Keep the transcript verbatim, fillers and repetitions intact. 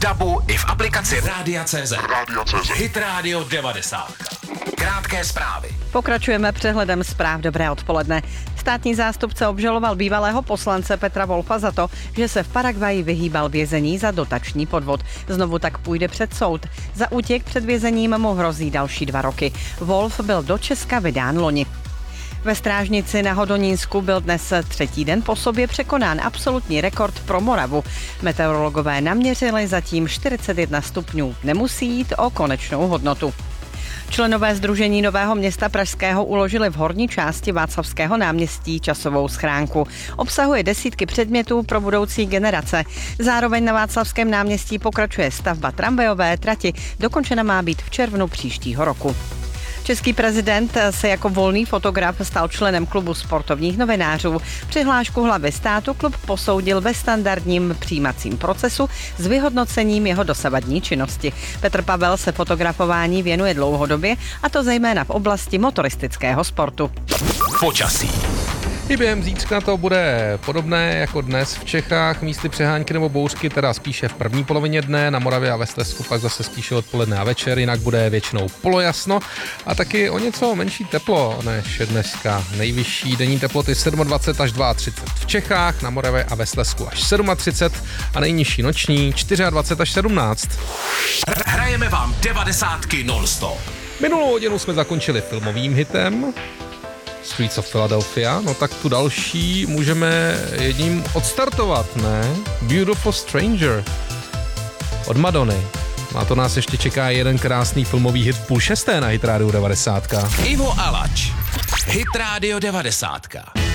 DABu i v aplikaci Rádia tečka cé zet. Hit Radio devadesát. Krátké zprávy. Pokračujeme přehledem zpráv. Dobré odpoledne. Státní zástupce obžaloval bývalého poslance Petra Wolfa za to, že se v Paraguayi vyhýbal vězení za dotační podvod. Znovu tak půjde před soud. Za útěk před vězením mu hrozí další dva roky. Wolf byl do Česka vydán loni. Ve Strážnici na Hodonínsku byl dnes třetí den po sobě překonán absolutní rekord pro Moravu. Meteorologové naměřili zatím čtyřicet jedna stupňů. Nemusí jít o konečnou hodnotu. Členové Sdružení Nového Města Pražského uložili v horní části Václavského náměstí časovou schránku. Obsahuje desítky předmětů pro budoucí generace. Zároveň na Václavském náměstí pokračuje stavba tramvajové trati. Dokončena má být v červnu příštího roku. Český prezident se jako volný fotograf stal členem klubu sportovních novinářů. Přihlášku hlavy státu klub posoudil ve standardním přijímacím procesu s vyhodnocením jeho dosavadní činnosti. Petr Pavel se fotografování věnuje dlouhodobě, a to zejména v oblasti motoristického sportu. Počasí. I během zítřka to bude podobné jako dnes v Čechách. Místy přehánky nebo bouřky, teda spíše v první polovině dne, na Moravě a ve Slezsku pak zase spíše odpoledne a večer, jinak bude většinou polojasno a taky o něco menší teplo než dneska. Nejvyšší denní teploty dvacet sedm až třicet dva v Čechách, na Moravě a ve Slezsku až třicet sedm a nejnižší noční dvacet čtyři až sedmnáct. Hrajeme vám devadesátky non-stop. Minulou hodinu jsme zakončili filmovým hitem Streets of Philadelphia, no tak tu další můžeme jedním odstartovat, ne? Beautiful Stranger od Madony. A to nás ještě čeká jeden krásný filmový hit v půl šesté na Hit Radio devadesát. Ivo Alač. Hit Radio devadesát.